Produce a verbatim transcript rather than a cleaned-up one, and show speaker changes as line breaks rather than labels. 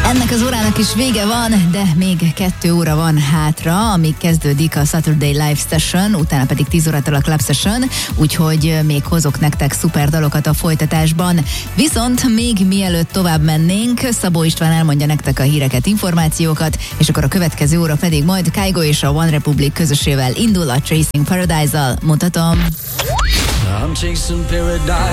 Ennek az órának is vége van, de még kettő óra van hátra, amíg kezdődik a Saturday Live Session, utána pedig tíz órától a Club Session, úgyhogy még hozok nektek szuper dalokat a folytatásban. Viszont még mielőtt tovább mennénk, Szabó István elmondja nektek a híreket, információkat, és akkor a következő óra pedig majd Kygo és a One Republic közösével indul a Chasing Paradise-zal. Mutatom!
I'm chasing paradise.